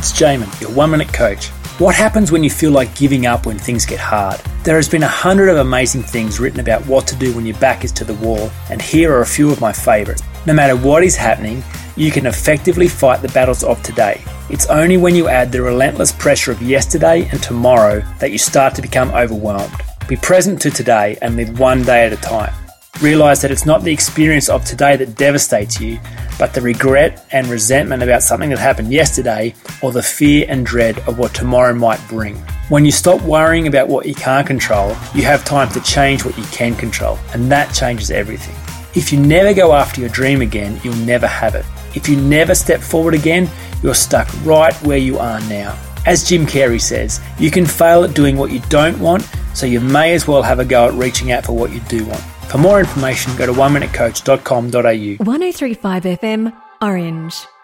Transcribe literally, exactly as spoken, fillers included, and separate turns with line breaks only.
it's Jamin, your One Minute Coach. What happens when you feel like giving up when things get hard? There has been a hundred of amazing things written about what to do when your back is to the wall, and here are a few of my favourites. No matter what is happening, you can effectively fight the battles of today. It's only when you add the relentless pressure of yesterday and tomorrow that you start to become overwhelmed. Be present to today and live one day at a time. Realise that it's not the experience of today that devastates you, but the regret and resentment about something that happened yesterday, or the fear and dread of what tomorrow might bring. When you stop worrying about what you can't control, you have time to change what you can control, and that changes everything. If you never go after your dream again, you'll never have it. If you never step forward again, you're stuck right where you are now. As Jim Carrey says, you can fail at doing what you don't want, so you may as well have a go at reaching out for what you do want. For more information, go to one minute coach dot com dot a u.
one oh three point five F M, Orange.